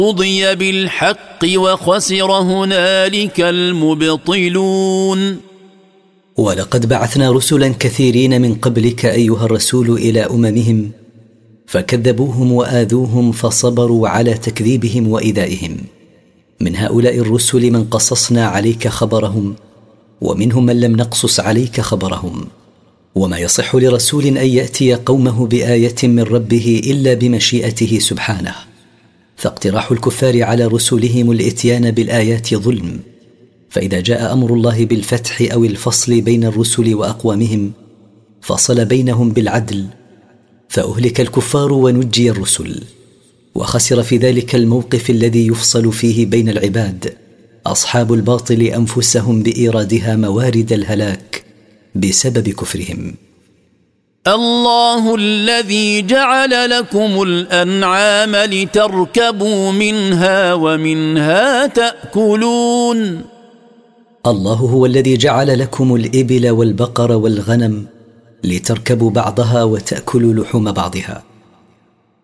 قضي بالحق وخسر هنالك المبطلون. ولقد بعثنا رسلا كثيرين من قبلك أيها الرسول إلى أممهم فكذبوهم وآذوهم فصبروا على تكذيبهم وإيذائهم. من هؤلاء الرسل من قصصنا عليك خبرهم ومنهم من لم نقصص عليك خبرهم. وما يصح لرسول أن يأتي قومه بآية من ربه إلا بمشيئته سبحانه، فاقتراح الكفار على رسلهم الإتيان بالآيات ظلم. فإذا جاء أمر الله بالفتح أو الفصل بين الرسل وأقوامهم فصل بينهم بالعدل فأهلك الكفار ونجي الرسل. وخسر في ذلك الموقف الذي يفصل فيه بين العباد أصحاب الباطل أنفسهم بإيرادها موارد الهلاك بسبب كفرهم. الله الذي جعل لكم الأنعام لتركبوا منها ومنها تأكلون. الله هو الذي جعل لكم الإبل والبقر والغنم لتركبوا بعضها وتأكلوا لحوم بعضها.